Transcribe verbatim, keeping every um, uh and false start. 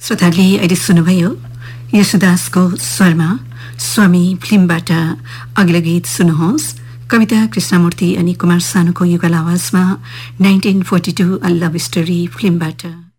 श्रोताले अहिले सुन्नुभयो यसुदासको स्वरमा स्वामी फिल्मबाट अघिल्लो गीत सुन्नुहोस्। कविता कृष्णमूर्ति अनि कुमार सानुको युगल आवाजमा nineteen forty to a love story फिल्मबाट।